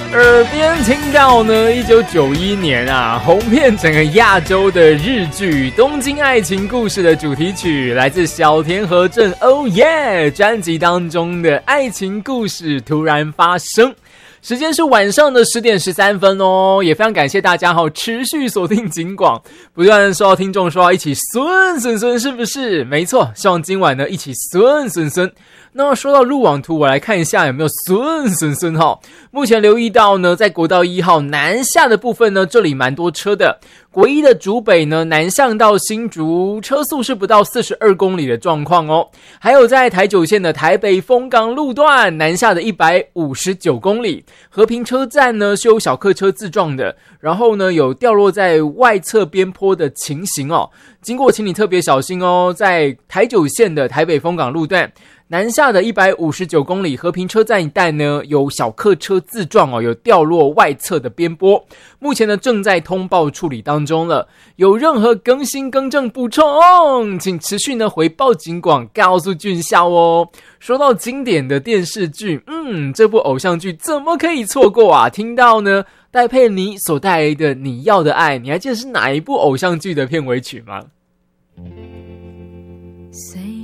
耳边听到呢1991年红遍整个亚洲的日剧《东京爱情故事》的主题曲，来自小田和正 Oh Yeah 专辑当中的爱情故事突然发生。时间是晚上的10点13分哦，也非常感谢大家持续锁定警广，不断收到听众说要一起孙，是不是？没错，希望今晚呢一起孙。那说到路网图，我来看一下有没有孙目前留意到呢，在国道1号南下的部分呢，这里蛮多车的。国一的竹北呢，南向到新竹，车速是不到42公里的状况哦。还有在台九线的台北丰港路段，南下的159公里。和平车站呢是有小客车自撞的，然后呢有掉落在外侧边坡的情形哦。经过请你特别小心哦，在台九线的台北丰港路段。南下的159公里，和平车站一带呢有小客车自撞哦，有掉落外侧的边坡，目前呢正在通报处理当中了。有任何更新更正补充，请持续呢回报警广告诉俊孝哦。说到经典的电视剧，这部偶像剧怎么可以错过啊？听到呢戴佩妮所带来的你要的爱，你还记得是哪一部偶像剧的片尾曲吗？